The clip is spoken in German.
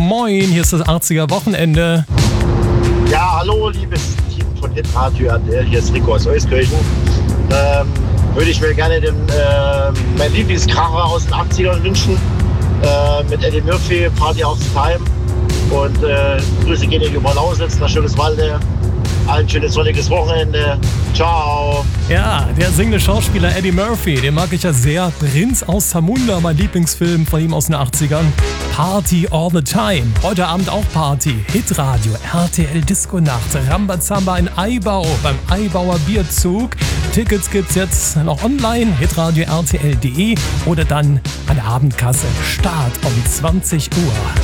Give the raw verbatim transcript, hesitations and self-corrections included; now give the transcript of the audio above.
moin, hier ist das achtziger Wochenende. Ja, hallo, liebes Team von Hitradio R T L, hier ist Rico aus Euskirchen. Ähm, würde ich mir gerne den, äh, mein Lieblingskracher aus den achtzigern wünschen. Äh, mit Eddie Murphy, Party of the Time. Und äh, Grüße gehen über Lausitz, nach Schöneswalde. Ein schönes sonniges Wochenende. Ciao. Ja, der singende Schauspieler Eddie Murphy, den mag ich ja sehr. Prinz aus Zamunda, mein Lieblingsfilm von ihm aus den achtzigern. Party all the time. Heute Abend auch Party. Hitradio, R T L Disco Nacht, Rambazamba in Eibau beim Eibauer Bierzug. Tickets gibt's jetzt noch online, hitradio r t l punkt d e oder dann an der Abendkasse. Start um zwanzig Uhr.